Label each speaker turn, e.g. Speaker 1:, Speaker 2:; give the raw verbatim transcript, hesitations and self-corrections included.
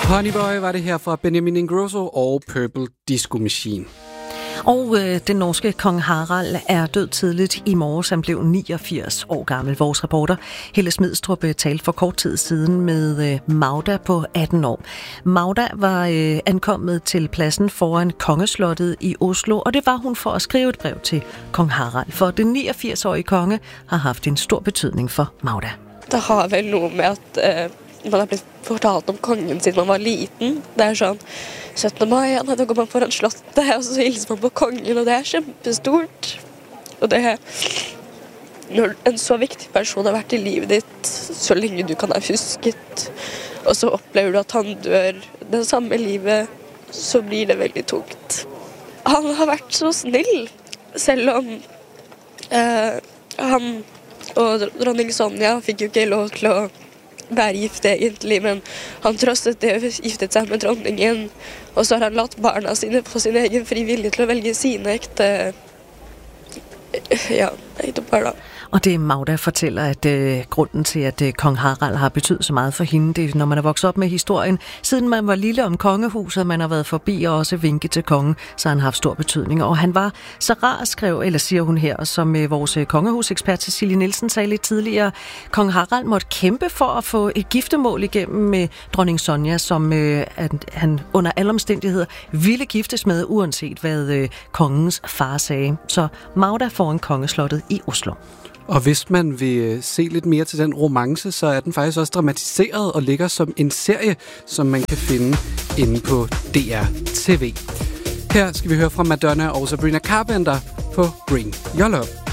Speaker 1: Honeyboy var det her fra Benjamin Ingrosso og Purple Disco Machine.
Speaker 2: Og øh, den norske kong Harald er død tidligt i morges. Han blev niogfirs år gammel. Vores reporter Helle Smidstrup talte for kort tid siden med øh, Magda på atten år. Magda var øh, ankommet til pladsen foran kongeslottet i Oslo, og det var hun for at skrive et brev til kong Harald. For den niogfirs-årige konge har haft en stor betydning for Magda.
Speaker 3: Det har vel noget med, at øh, man har blitt fortalt om kongen siden man var liten. Det er sånn syttende mai, ja, da går man foran slottet, og så hilser man på kongen, og det er kjempestort. Og det er når en så viktig person har vært i livet ditt så lenge du kan ha husket, og så opplever du at han dør det samme livet, så blir det veldig tungt. Han har vært så snill, selv om eh, han og dronning Sonja fikk jo ikke lov til å være gift egentlig, men han trosset det og giftet seg med dronningen, og så har han latt barna sine på sin egen frivillig til å velge sine ekte ja, ekte par da.
Speaker 2: Og det Magda fortæller, at øh, grunden til, at øh, kong Harald har betydet så meget for hende, det er, når man er vokset op med historien, siden man var lille om kongehuset, man har været forbi og også vinket til kongen, så har han haft stor betydning. Og han var så rar, skrev, eller siger hun her, som øh, vores kongehusekspert Cecilie Nielsen sagde lidt tidligere, kong Harald måtte kæmpe for at få et giftermål igennem med dronning Sonja, som øh, at han under alle omstændigheder ville giftes med, uanset hvad øh, kongens far sagde. Så Magda foran kongeslottet i Oslo.
Speaker 1: Og hvis man vil se lidt mere til den romance, så er den faktisk også dramatiseret og ligger som en serie, som man kan finde inde på D R T V. Her skal vi høre fra Madonna og Sabrina Carpenter på Bring Your Love.